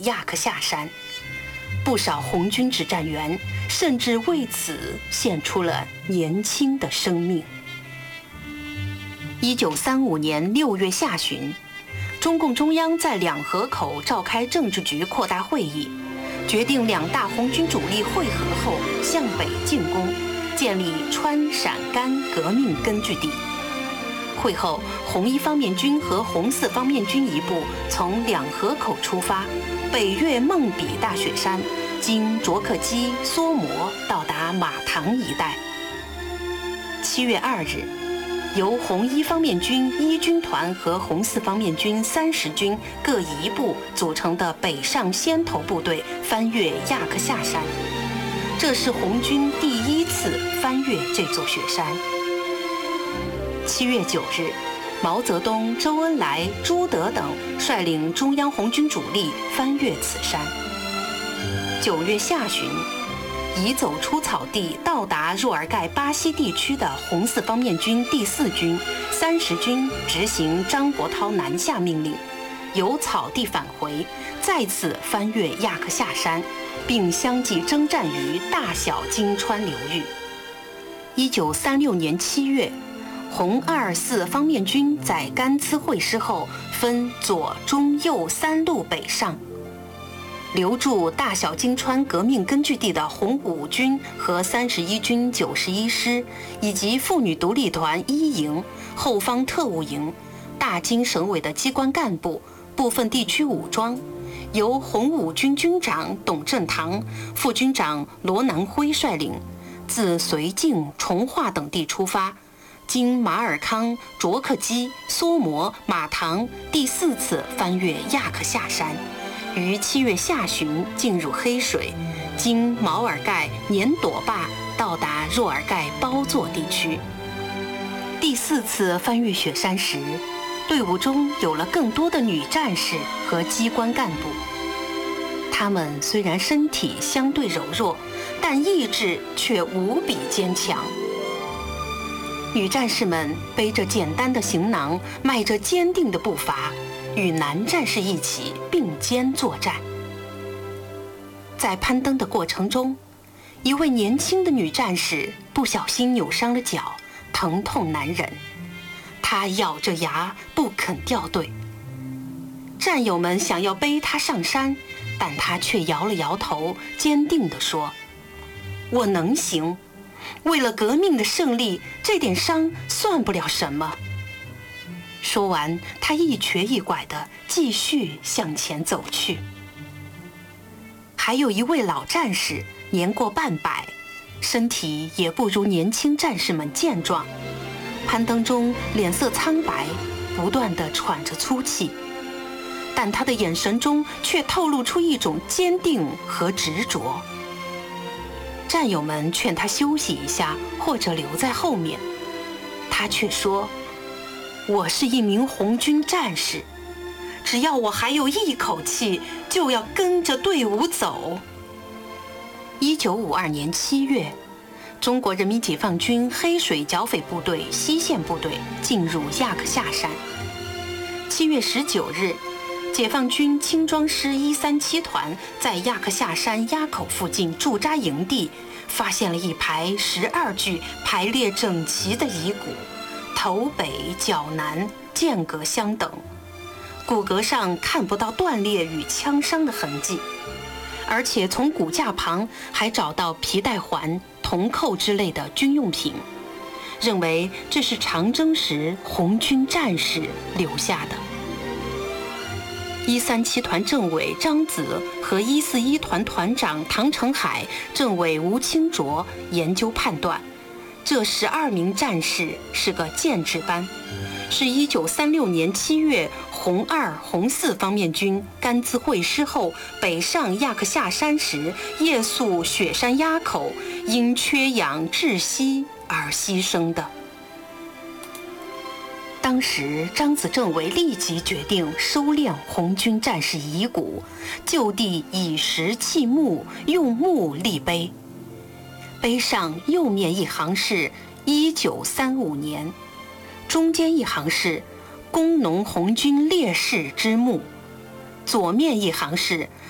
亚克夏山。不少红军指战员甚至为此献出了年轻的生命。1935年6月下旬，中共中央在两河口召开政治局扩大会议，决定两大红军主力会合后向北进攻，建立川陕甘革命根据地。会后，红一方面军和红四方面军一部从两河口出发，北越孟比大雪山，经卓克基、梭摩到达马塘一带。7月2日，由红一方面军1军团和红四方面军30军各一部组成的北上先头部队翻越亚克夏山，这是红军第一次翻越这座雪山。7月9日，毛泽东、周恩来、朱德等率领中央红军主力翻越此山。9月下旬，已走出草地到达若尔盖巴西地区的红四方面军第4军、30军执行张国焘南下命令，由草地返回，再次翻越亚克夏山，并相继征战于大小金川流域。1936年7月，红2、4方面军在甘孜会师后，分左、中、右3路北上。留驻大小金川革命根据地的红5军和31军91师，以及妇女独立团1营、后方特务营、大金省委的机关干部、部分地区武装，由红5军军长董振堂、副军长罗南辉率领，自绥靖、从化等地出发，经马尔康、卓克基、梭摩、马塘，第4次翻越亚克夏山，于7月下旬进入黑水，经毛尔盖、年朵坝到达若尔盖包座地区。第4次翻越雪山时，队伍中有了更多的女战士和机关干部。她们虽然身体相对柔弱，但意志却无比坚强。女战士们背着简单的行囊，迈着坚定的步伐，与男战士一起并肩作战。在攀登的过程中，一位年轻的女战士不小心扭伤了脚，疼痛难忍，她咬着牙不肯掉队。战友们想要背她上山，但她却摇了摇头，坚定地说：“我能行，为了革命的胜利，这点伤算不了什么。”说完，他一瘸一拐地继续向前走去。还有一位老战士，年过半百，身体也不如年轻战士们健壮，攀登中脸色苍白，不断地喘着粗气，但他的眼神中却透露出一种坚定和执着。战友们劝他休息一下，或者留在后面，他却说：“我是一名红军战士，只要我还有一口气，就要跟着队伍走。”1952年7月，中国人民解放军黑水剿匪部队西线部队进入亚克夏山。7月19日，解放军轻装师137团在亚克夏山垭口附近驻扎营地，发现了一排12具排列整齐的遗骨，头北脚南，间隔相等，骨骼上看不到断裂与枪伤的痕迹，而且从骨架旁还找到皮带环、铜扣之类的军用品，认为这是长征时红军战士留下的。137团政委张子和141团团长唐成海、政委吴清卓研究判断，这12名战士是个建制班，是1936年7月红2、红4方面军甘孜会师后北上亚克夏山时，夜宿雪山垭口，因缺氧窒息而牺牲的。当时张子政委立即决定收敛红军战士遗骨，就地以石砌木，用木立碑，碑上右面一行是1935年，中间一行是工农红军烈士之墓，左面一行是